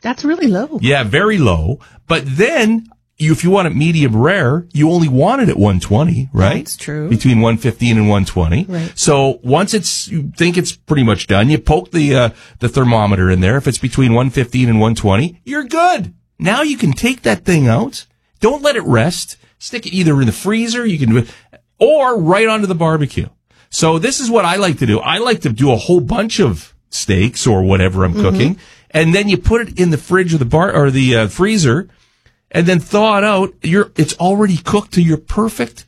That's really low. Yeah, very low. But then, if you want it medium rare, you only want it at 120, right? That's true. Between 115 and 120. Right. So once you think it's pretty much done, you poke the thermometer in there. If it's between 115 and 120, you're good. Now you can take that thing out. Don't let it rest. Stick it either in the freezer, or right onto the barbecue. So this is what I like to do. I like to do a whole bunch of steaks or whatever I'm cooking, and then you put it in the fridge or the freezer, and then thaw it out. It's already cooked to your perfect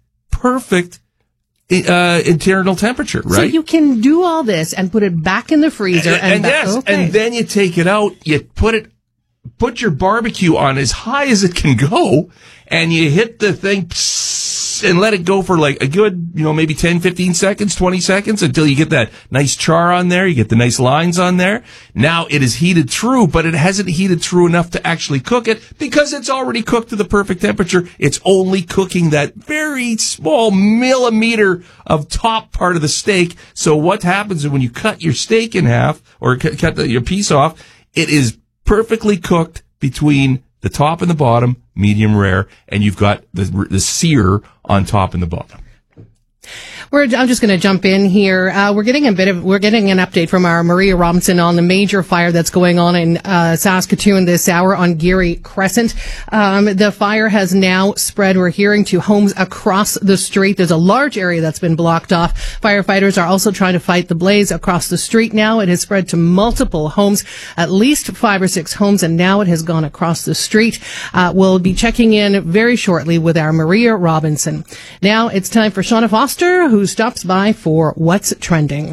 internal temperature, right? So you can do all this and put it back in the freezer, and then you take it out. You put your barbecue on as high as it can go, and you hit the thing and let it go for like a good, maybe 10, 15 seconds, 20 seconds until you get that nice char on there. You get the nice lines on there. Now it is heated through, but it hasn't heated through enough to actually cook it because it's already cooked to the perfect temperature. It's only cooking that very small millimeter of top part of the steak. So what happens is when you cut your steak in half or cut your piece off, it is perfectly cooked between the top and the bottom, medium rare, and you've got the sear on top and the bottom. I'm just going to jump in here. We're getting an update from our Maria Robinson on the major fire that's going on in Saskatoon this hour on Geary Crescent. The fire has now spread. We're hearing to homes across the street. There's a large area that's been blocked off. Firefighters are also trying to fight the blaze across the street now. It has spread to multiple homes, at least 5 or 6 homes, and now it has gone across the street. We'll be checking in very shortly with our Maria Robinson. Now it's time for Shauna Foster, who stops by for What's Trending.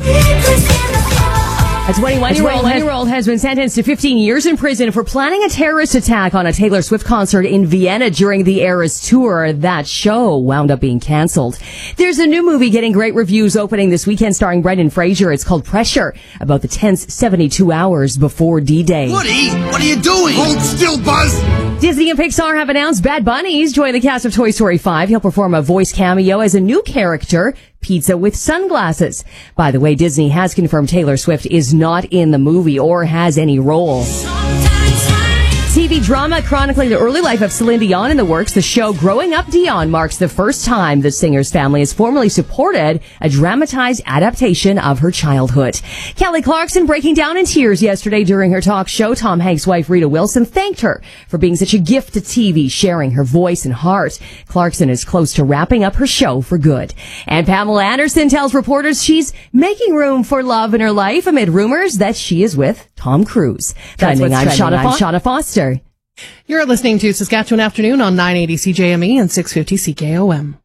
A 21-year-old has been sentenced to 15 years in prison for planning a terrorist attack on a Taylor Swift concert in Vienna during the Eras tour. That show wound up being canceled. There's a new movie getting great reviews opening this weekend starring Brendan Fraser. It's called Pressure, about the tense 72 hours before D-Day. Woody, what are you doing? Hold still, Buzz! Disney and Pixar have announced Bad Bunny's joining the cast of Toy Story 5. He'll perform a voice cameo as a new character, Pizza with Sunglasses. By the way, Disney has confirmed Taylor Swift is not in the movie or has any role. TV drama chronicling the early life of Celine Dion in the works. The show Growing Up Dion marks the first time the singer's family has formally supported a dramatized adaptation of her childhood. Kelly Clarkson breaking down in tears yesterday during her talk show. Tom Hanks' wife Rita Wilson thanked her for being such a gift to TV, sharing her voice and heart. Clarkson is close to wrapping up her show for good. And Pamela Anderson tells reporters she's making room for love in her life amid rumors that she is with Tom Cruise. I'm Shauna Foster. You're listening to Saskatchewan Afternoon on 980 CJME and 650 CKOM.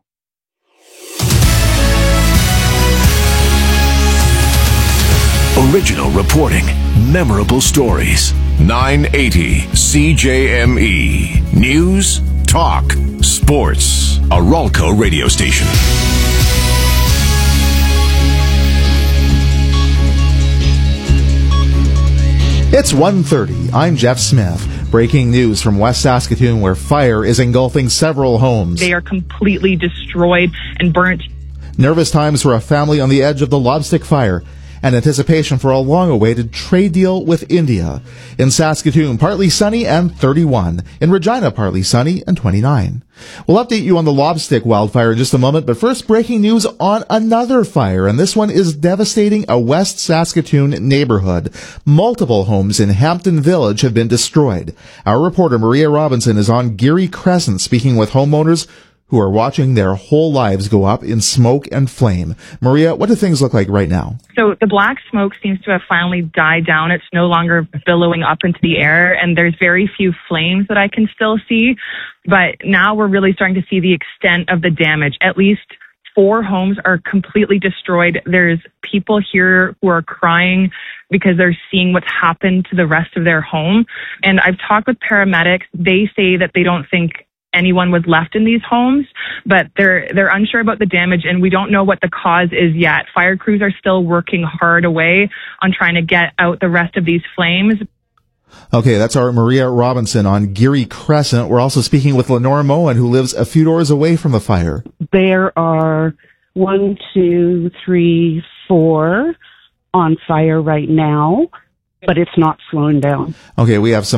Original reporting, memorable stories. 980 CJME. News, talk, sports. A Ralco radio station. It's 1:30. I'm Jeff Smith. Breaking news from West Saskatoon, where fire is engulfing several homes. They are completely destroyed and burnt. Nervous times for a family on the edge of the Lobstick fire, and anticipation for a long-awaited trade deal with India. In Saskatoon, partly sunny and 31. In Regina, partly sunny and 29. We'll update you on the Lobstick wildfire in just a moment, but first, breaking news on another fire, and this one is devastating a West Saskatoon neighborhood. Multiple homes in Hampton Village have been destroyed. Our reporter Maria Robinson is on Geary Crescent speaking with homeowners who are watching their whole lives go up in smoke and flame. Maria, what do things look like right now? So the black smoke seems to have finally died down. It's no longer billowing up into the air, and there's very few flames that I can still see. But now we're really starting to see the extent of the damage. At least 4 homes are completely destroyed. There's people here who are crying because they're seeing what's happened to the rest of their home. And I've talked with paramedics. They say that they don't think anyone was left in these homes, but they're unsure about the damage, and we don't know what the cause is yet. Fire crews are still working hard away on trying to get out the rest of these flames. Okay, that's our Maria Robinson on Geary Crescent. We're also speaking with Lenora Moen, who lives a few doors away from the fire. There are 1, 2, 3, 4 on fire right now, but it's not slowing down. Okay, we have some